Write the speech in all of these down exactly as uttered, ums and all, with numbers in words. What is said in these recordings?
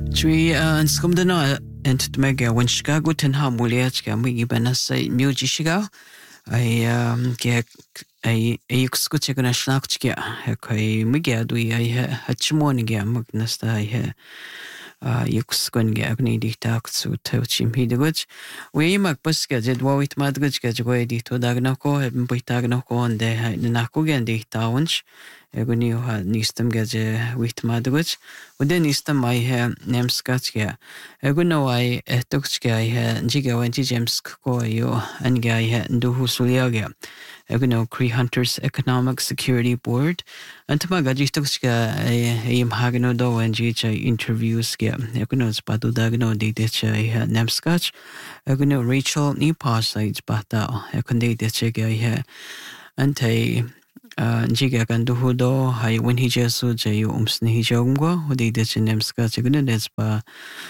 Chui an skumdana ent mega when Chicago ten ha muliachka migi banasa muji shiga. I um get I I skuche gonna schnachka. Kai miga do I hachmoniga magnasta I uh yuskun gagni diktak zu touchim hideguch. We mak buska did wawit madguch gajway dito dagnako, hebben buitagnako and de nakugan diktawunch. Egoni ha nistam gaje wit madguch. Within nistam I ha nemskatska. Egono I etokska I ha jiga wenji jemsko yo and guy ha nduhu suliaga. Egono Cree Hunters Economic Security Board. And Tamagaji tokska a hagano do and jicha interviews ga. Egono spadu dagno de decha I ha nemskach. Egono Rachel Nipa sides bata. Ekonde decha ga I ha ante Jiga gandu do hai when he jesu jayu umsni hi jongwa hodi de chinemska chigune despa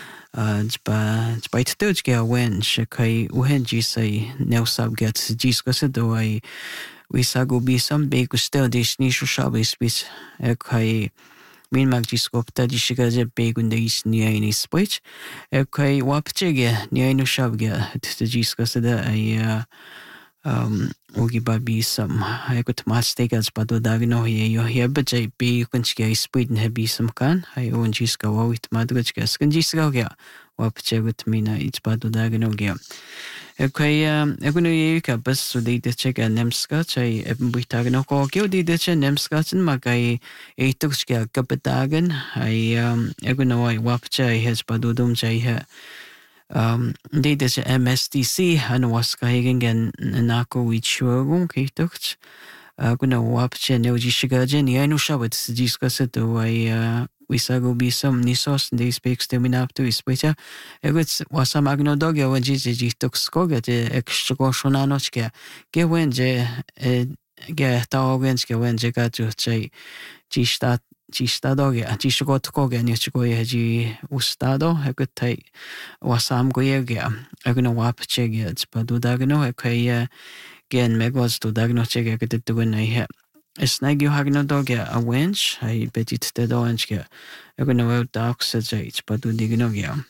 jpa jpa itoj ga when shakai uhen ji sai neusab get jiska se do ai we sago bi some big still dish ni shabi speech kai min mag jiskop ta jishiga je begun de is ni ai speech kai wapchege ni ai no shabga to jiska se da ai um ogi babi some I got mastegas but dagno he yo here but jay be kunchga speed and hebi some kan I own jiska wit madgachga skanjiska ga wapche with mina it's but dagno ga okay um egono yeka bas so de de check and nemska chai eben buitagno ko gyo de de chen nemska chen magai etukska kapetagen I um egono I wapche has badudum jay ha Um, they did M S D C and was kahigan gan nako wichurung kituch. Uh, guna wapche neoji shigajen yanu shabbat discuss it away. Uh, we sago be some nisos and they speaks to me up to his picture. It was some agno dog when jiji took skoga the extra goshonanochka. Get when je get taogenska when je got to say gistat. Ci stadoge, ci shgotkogja nichgoje ji ustado, hegutai wasam goyega, agno wapchege, spadudagno, ekaya gen megos to dagnochege getugunai. A snag you hagno dogja a wench, I bet it the doenchke, agno out oxidate, spadudignogia.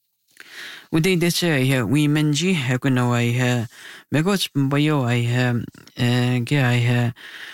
Udi deche here, we menji, hegno I ha megos boyo I ha, ge I ha.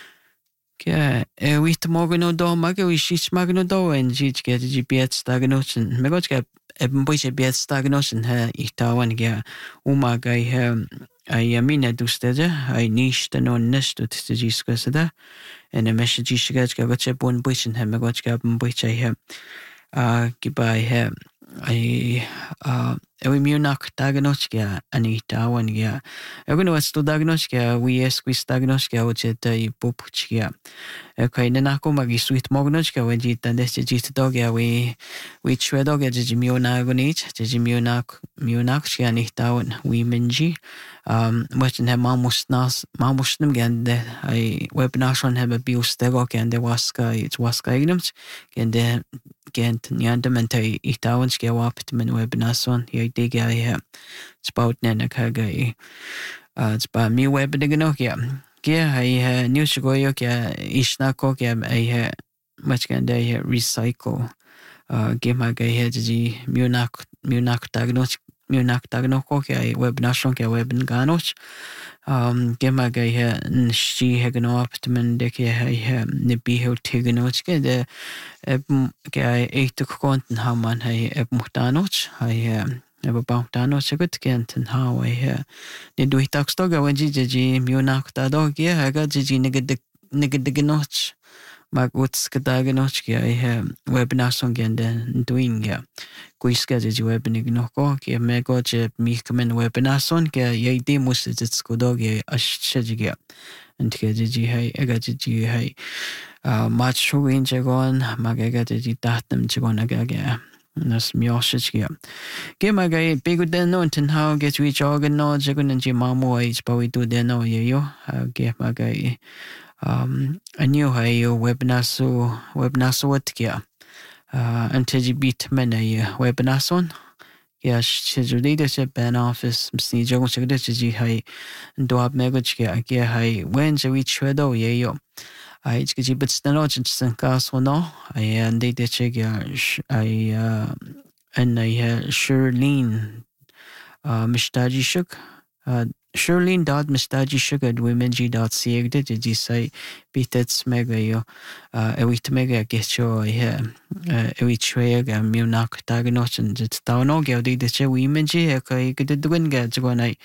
Ja, we to morgano do mago we shich magno do and jich get G P S stagnotion. Megotka eben boy G P S stagnotion ha itawan ga umaga ha I amina dustede I nish the non nest to jiskasada and a message shigachka gotcha bon bush and ha megotka boy ha uh gibai ha I uh we munak dagnochka anita one ya. Egono was to dagnochka we esquis dagnochka which at a popuchka. Okay, nanako magi sweet mognochka when jit and this jit dog ya we we chwedog at jimionagonich, jimionak munakchka anita one we menji. Um, much in her mamus nas mamusnum gan the I webnashon have a bios degok and the waska it's waska ignoms and the gent nyandamente itawanske wapt men webnason he dig I have spout nenakaga uh it's by me web dignokia yeah I new shigoyoka ishnako I much can they recycle uh give my guy here ji munak munak diagnostic Munak dagnoko ke web nation ke web nganoch um gema ga he shi hegno optimen de ke he ne bi he tignoch ke de ke eight konten ha man he eb muhtanoch he eb bautanoch gut kenten ha we he ne du hitaks doga when ji ji munak da dog ye ha ga ji ne ge ne ge gnoch mag uts gedagnoch ke he web nation gende doing ya Kuiska ji web nignoko ke mego je mikmen webinason ke ye demos it's kodog ye ashjiga and ke ji hai ega ji hai match showing jagon magega ji datum jagon aga nas mioshjiga ke magai big den no ten how get we jogan no jagon ji mamo age but we do den no ye yo ke magai um a new hai webinaso webinaso what ke Uh, and to beat many webinason. Yes, she's leadership and office. Msni jogon chegde ji hai doab megach ke ke hai when je reach wedo ye yo. I ji bit stano chin san ka so no. I and they de cheg I and I Shirlene Mistaji Shuk. Shirlene dot Mistaji Shuk at womenji dot c a did you say Bitets mega yo Ewit mega get yo here Ewitweg and Munak Taganot and it's down all gilded the che womenji I could do win get when I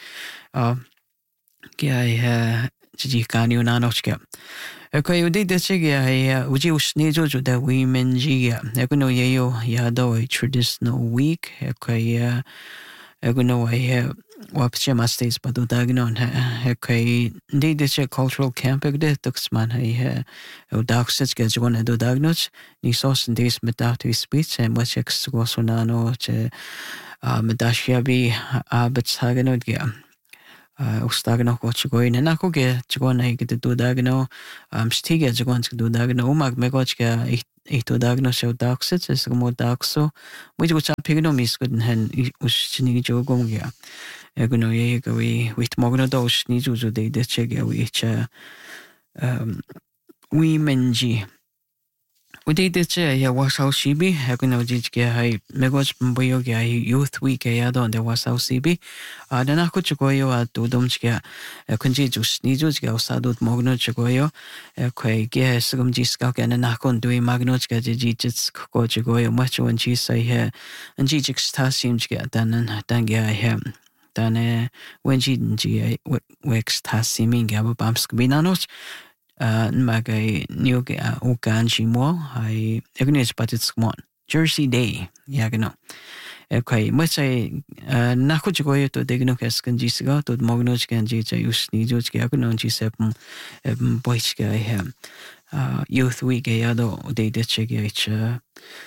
Gia Jikani Nanochka. Okay, you did the Chigia, would you sneeze to the women Gia? Econo Yayo Yado, a traditional week. Okay, Econo, I have Wapchama states, but do Dagnon. Okay, did the cultural camp of the Tuxman. I have a dark sets gets one and do Dagnots. Nisos and days metati speech and much ex Gosonano, Medashiabi, Abets Haganot. Ustagno ko chgoy na nako ge chgon ay git do dagno am stige chgon do dagno umag megoch ge ich do dagno so daxet es mo daxo mo jo cha pigno mis guden hen us chini jo gom ge egno ye ge we wit mogno do usni jo jo de de che ge we cha um we menji we did the chair, yeah, was how she be. I can know Jig Gay, Megos Boyoga, Youth Week, Yadon, there was how C B. Uh, then I could Chigoyo at Domska, a conjus, Nijus, Sadut Mogno Chigoyo, a quay, guess, some Giskak and a Nakon doing Magnotka, Jits, Kochigoyo, much when she say here, and Jijix Tassim get done and Tangia him. Then when she didn't wax Tassiming, Gababamsk Binanos. Magay New Okanji mo ay agnes but it's one Jersey Day yagano. Okay, much I nakuchgoyo to degno kaskanjisga to mognoch kanji us nijoch gagano jisepum boichga hem youth week yado de de chege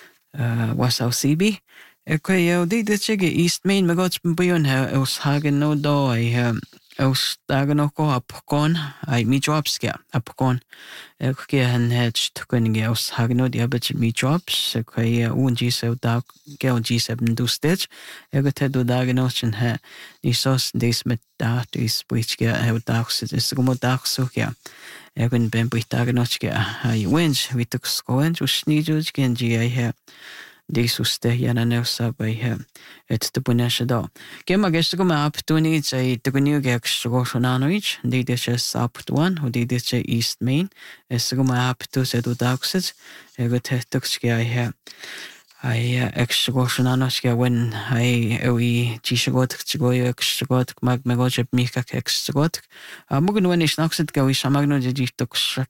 was our C B. Okay, yo de de chege East Main magoch buyon ha us hagen no do I Aus dagen ko apkon ay mi jobs kya apkon kya han hedge tukun ge aus hagno dia bet mi jobs kaya unji so da ge unji seven do stage egot do dagen ochen ha ni sos des met da is which ge ha dags is como dags so kya egon ben bit dagen och ge ay wins we took skoen jo snijuj gen gi I ha Desuste yana neusa by him. It's the Punashado. Game against the map to needs a Tugunu Gax Goshananoich, they dishes up to one, who did this East Main, a Suguma up to Sedu Daxes, a good Tuxki I have. I ex Goshananoska when I we Chishagot, Chigoy, Exgot, Magmagojep Mika Exgot. A Mugan when is Noxit go, Shamagno Jitox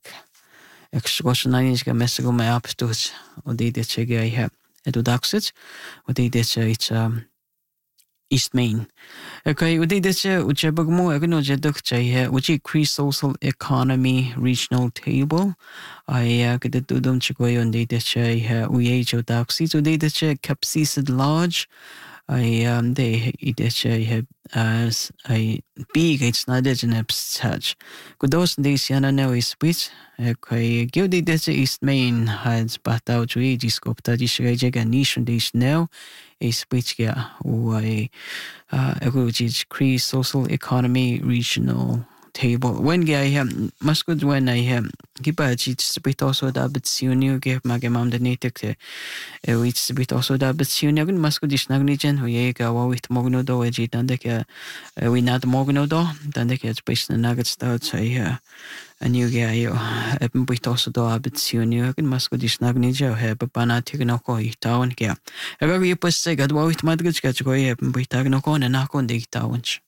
ex Goshananiska Messaguma up to us, or did this I have. Edu Daxit, what they did it's um East Main. Okay, what they did which Bugmo, Agno Jedukcha, which is social economy regional table. I get to do them Chigoy and they did we age of Daxit, so they did Capsisid Lodge. I um they did have as a big it's not in a touch. Good those days yana now is which okay give the this East Main has but out to age scope that is a nation days now is which yeah or a uh which is increase social economy regional table when I have must good when I have keep a cheats bit also that but soon you give my mom the native which bit also that but soon you must go this nagnigen we go with mogno do edit and the we not mogno do then the kids based on nuggets that say a new guy you bit also do a bit soon you must go this nagnigen have a panatic no ko town care a very post say God with madgets catch go up and we tag no con and knock on the towns.